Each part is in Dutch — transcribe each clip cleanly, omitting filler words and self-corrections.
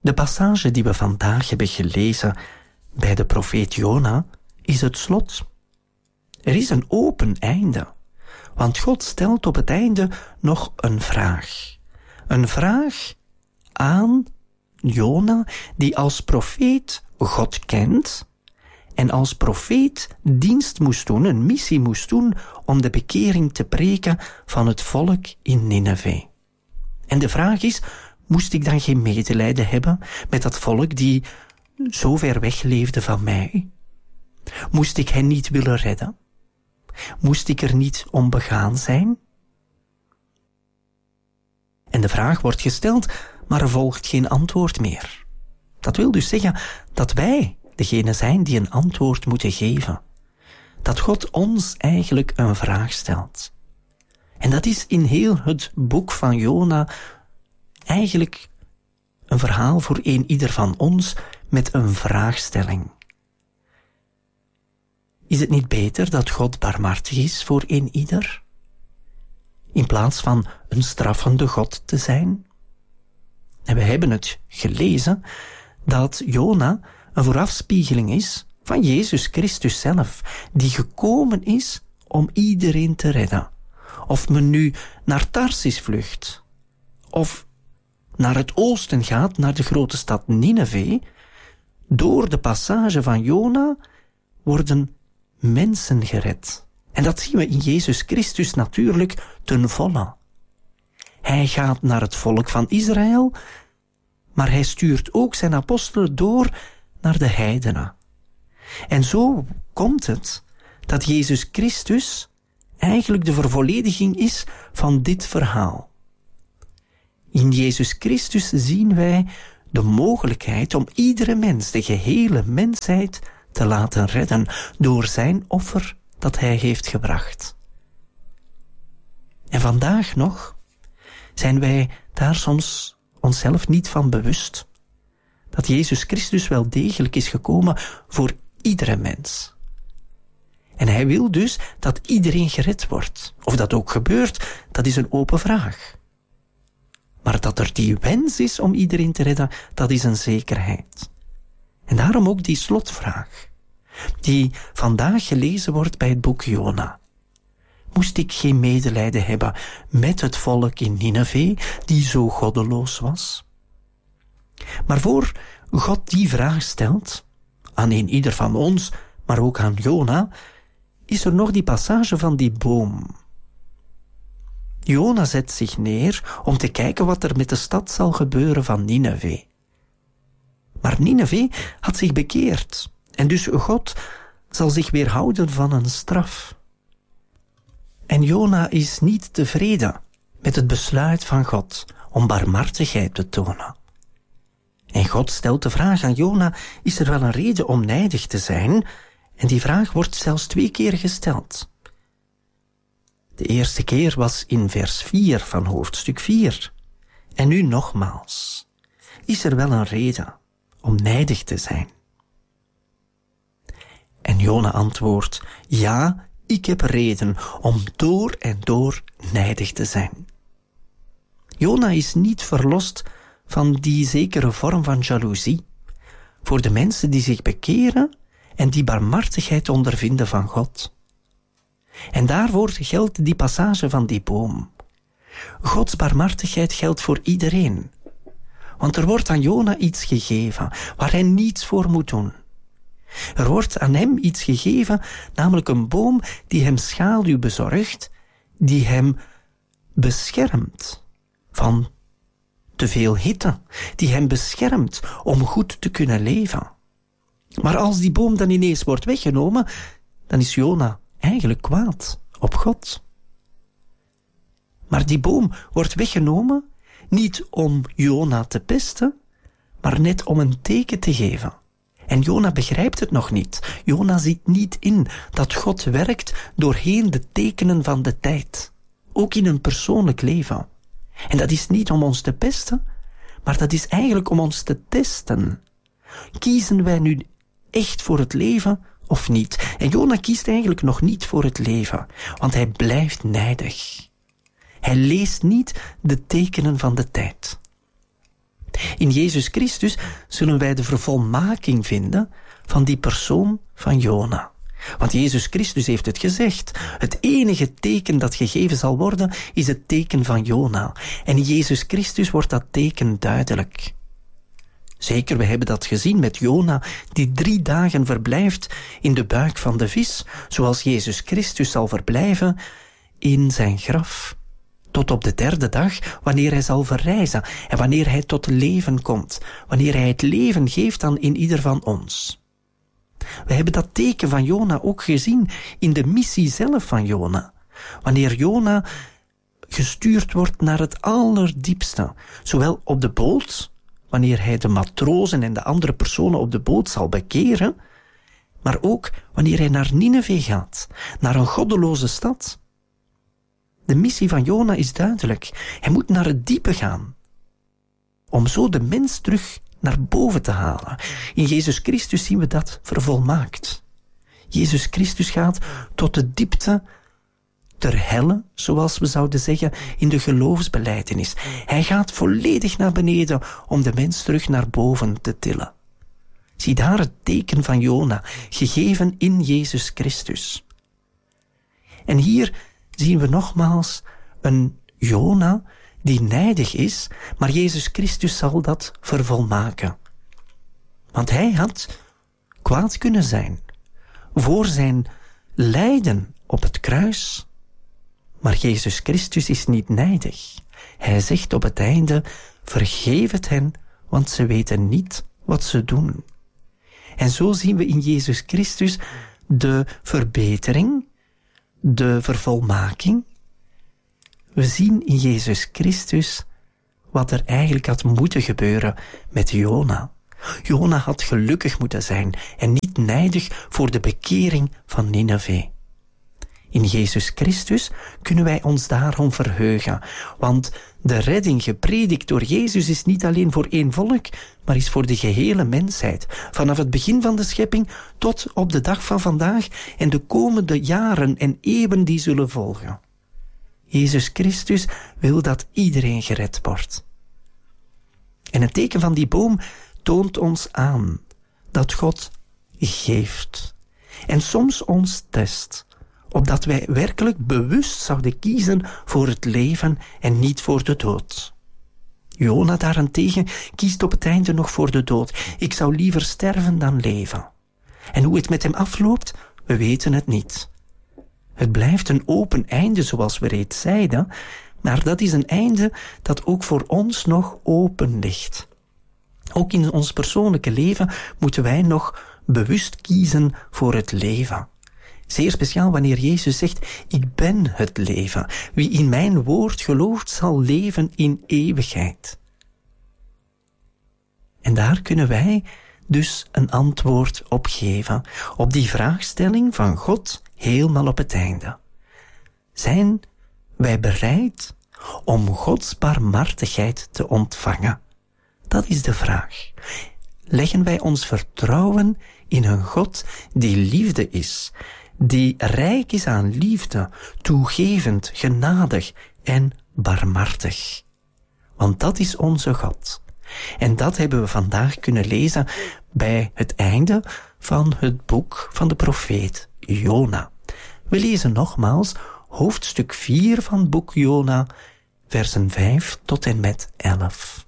De passage die we vandaag hebben gelezen bij de profeet Jona is het slot. Er is een open einde, want God stelt op het einde nog een vraag. Een vraag aan Jona, die als profeet God kent en als profeet dienst moest doen, een missie moest doen om de bekering te preken van het volk in Nineve. En de vraag is, moest ik dan geen medelijden hebben met dat volk die zo ver weg leefde van mij? Moest ik hen niet willen redden? Moest ik er niet om begaan zijn? En de vraag wordt gesteld, maar er volgt geen antwoord meer. Dat wil dus zeggen dat wij degene zijn die een antwoord moeten geven. Dat God ons eigenlijk een vraag stelt. En dat is in heel het boek van Jona eigenlijk een verhaal voor ieder van ons met een vraagstelling. Is het niet beter dat God barmhartig is voor ieder, in plaats van een straffende God te zijn? En we hebben het gelezen dat Jona een voorafspiegeling is van Jezus Christus zelf, die gekomen is om iedereen te redden. Of men nu naar Tarsis vlucht, of naar het oosten gaat, naar de grote stad Nineve, door de passage van Jona worden mensen gered. En dat zien we in Jezus Christus natuurlijk ten volle. Hij gaat naar het volk van Israël, maar hij stuurt ook zijn apostelen door naar de heidenen. En zo komt het dat Jezus Christus eigenlijk de vervollediging is van dit verhaal. In Jezus Christus zien wij de mogelijkheid om iedere mens, de gehele mensheid, te laten redden door zijn offer dat hij heeft gebracht. En vandaag nog zijn wij daar soms onszelf niet van bewust, dat Jezus Christus wel degelijk is gekomen voor iedere mens. En hij wil dus dat iedereen gered wordt. Of dat ook gebeurt, dat is een open vraag. Maar dat er die wens is om iedereen te redden, dat is een zekerheid. En daarom ook die slotvraag, die vandaag gelezen wordt bij het boek Jona. Moest ik geen medelijden hebben met het volk in Nineve, die zo goddeloos was? Maar voor God die vraag stelt, aan ieder van ons, maar ook aan Jona, is er nog die passage van die boom. Jona zet zich neer om te kijken wat er met de stad zal gebeuren van Nineve. Maar Nineve had zich bekeerd, en dus God zal zich weerhouden van een straf. En Jona is niet tevreden met het besluit van God om barmhartigheid te tonen. En God stelt de vraag aan Jona, is er wel een reden om nijdig te zijn? En die vraag wordt zelfs 2 keer gesteld. De eerste keer was in vers 4 van hoofdstuk 4. En nu nogmaals. Is er wel een reden om nijdig te zijn? En Jona antwoordt, ja, ik heb reden om door en door nijdig te zijn. Jona is niet verlost van die zekere vorm van jaloezie voor de mensen die zich bekeren en die barmhartigheid ondervinden van God. En daarvoor geldt die passage van die boom. Gods barmhartigheid geldt voor iedereen. Want er wordt aan Jona iets gegeven waar hij niets voor moet doen. Er wordt aan hem iets gegeven, namelijk een boom die hem schaduw bezorgt, die hem beschermt van te veel hitte, die hem beschermt om goed te kunnen leven. Maar als die boom dan ineens wordt weggenomen, dan is Jona eigenlijk kwaad op God. Maar die boom wordt weggenomen niet om Jona te pesten, maar net om een teken te geven. En Jona begrijpt het nog niet. Jona ziet niet in dat God werkt doorheen de tekenen van de tijd. Ook in een persoonlijk leven. En dat is niet om ons te pesten, maar dat is eigenlijk om ons te testen. Kiezen wij nu echt voor het leven of niet? En Jona kiest eigenlijk nog niet voor het leven, want hij blijft nijdig. Hij leest niet de tekenen van de tijd. In Jezus Christus zullen wij de vervolmaking vinden van die persoon van Jona. Want Jezus Christus heeft het gezegd. Het enige teken dat gegeven zal worden, is het teken van Jona. En in Jezus Christus wordt dat teken duidelijk. Zeker, we hebben dat gezien met Jona, die 3 dagen verblijft in de buik van de vis, zoals Jezus Christus zal verblijven in zijn graf. Tot op de 3e dag, wanneer hij zal verrijzen en wanneer hij tot leven komt, wanneer hij het leven geeft aan in ieder van ons. We hebben dat teken van Jona ook gezien in de missie zelf van Jona. Wanneer Jona gestuurd wordt naar het allerdiepste, zowel op de boot, wanneer hij de matrozen en de andere personen op de boot zal bekeren, maar ook wanneer hij naar Nineve gaat, naar een goddeloze stad. De missie van Jona is duidelijk. Hij moet naar het diepe gaan, om zo de mens terug naar boven te halen. In Jezus Christus zien we dat vervolmaakt. Jezus Christus gaat tot de diepte ter helle, zoals we zouden zeggen in de geloofsbelijdenis. Hij gaat volledig naar beneden om de mens terug naar boven te tillen. Zie daar het teken van Jona, gegeven in Jezus Christus. En hier zien we nogmaals een Jona die nijdig is, maar Jezus Christus zal dat vervolmaken. Want hij had kwaad kunnen zijn voor zijn lijden op het kruis. Maar Jezus Christus is niet nijdig. Hij zegt op het einde, vergeef het hen, want ze weten niet wat ze doen. En zo zien we in Jezus Christus de verbetering, de vervolmaking. We zien in Jezus Christus wat er eigenlijk had moeten gebeuren met Jona. Jona had gelukkig moeten zijn en niet nijdig voor de bekering van Nineve. In Jezus Christus kunnen wij ons daarom verheugen, want de redding gepredikt door Jezus is niet alleen voor één volk, maar is voor de gehele mensheid, vanaf het begin van de schepping tot op de dag van vandaag en de komende jaren en eeuwen die zullen volgen. Jezus Christus wil dat iedereen gered wordt. En het teken van die boom toont ons aan dat God geeft en soms ons test, opdat wij werkelijk bewust zouden kiezen voor het leven en niet voor de dood. Jona daarentegen kiest op het einde nog voor de dood. Ik zou liever sterven dan leven. En hoe het met hem afloopt, we weten het niet. Het blijft een open einde, zoals we reeds zeiden, maar dat is een einde dat ook voor ons nog open ligt. Ook in ons persoonlijke leven moeten wij nog bewust kiezen voor het leven. Zeer speciaal wanneer Jezus zegt, ik ben het leven. Wie in mijn woord gelooft, zal leven in eeuwigheid. En daar kunnen wij dus een antwoord op geven, op die vraagstelling van God helemaal op het einde. Zijn wij bereid om Gods barmhartigheid te ontvangen? Dat is de vraag. Leggen wij ons vertrouwen in een God die liefde is, die rijk is aan liefde, toegevend, genadig en barmhartig? Want dat is onze God. En dat hebben we vandaag kunnen lezen bij het einde van het boek van de profeet Jona. We lezen nogmaals hoofdstuk 4 van het boek Jona, versen 5 tot en met 11.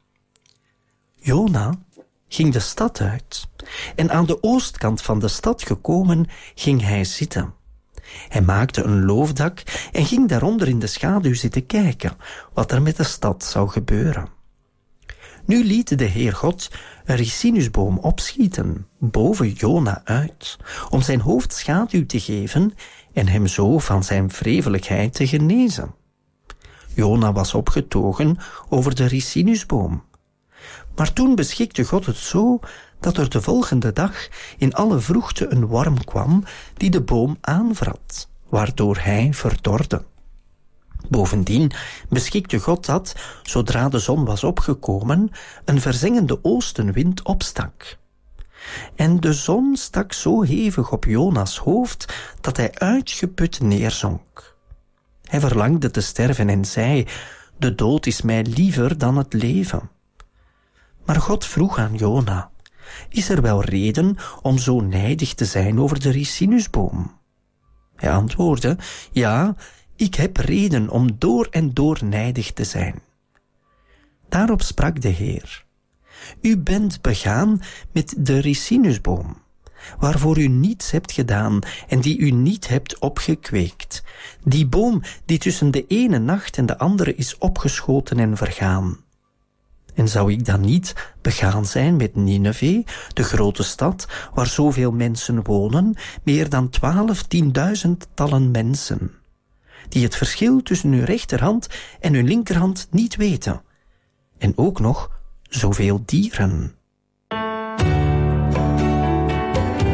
Jona ging de stad uit en aan de oostkant van de stad gekomen ging hij zitten. Hij maakte een loofdak en ging daaronder in de schaduw zitten kijken wat er met de stad zou gebeuren. Nu liet de Heer God een ricinusboom opschieten boven Jona uit, om zijn hoofd schaduw te geven en hem zo van zijn wrevelijkheid te genezen. Jona was opgetogen over de ricinusboom. Maar toen beschikte God het zo dat er de volgende dag in alle vroegte een worm kwam die de boom aanvrat, waardoor hij verdorde. Bovendien beschikte God dat, zodra de zon was opgekomen, een verzengende oostenwind opstak. En de zon stak zo hevig op Jona's hoofd dat hij uitgeput neerzonk. Hij verlangde te sterven en zei, de dood is mij liever dan het leven. Maar God vroeg aan Jona: is er wel reden om zo nijdig te zijn over de ricinusboom? Hij antwoordde: ja, ik heb reden om door en door nijdig te zijn. Daarop sprak de Heer: u bent begaan met de ricinusboom, waarvoor u niets hebt gedaan en die u niet hebt opgekweekt. Die boom die tussen de ene nacht en de andere is opgeschoten en vergaan. En zou ik dan niet begaan zijn met Nineve, de grote stad, waar zoveel mensen wonen, meer dan 12.000 mensen, die het verschil tussen uw rechterhand en uw linkerhand niet weten, en ook nog zoveel dieren.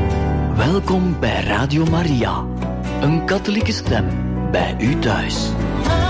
Welkom bij Radio Maria, een katholieke stem bij u thuis.